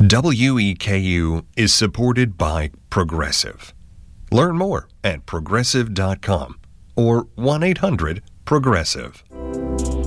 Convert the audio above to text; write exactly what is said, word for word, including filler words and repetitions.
W E K U is supported by Progressive. Learn more at progressive dot com or one eight hundred progressive.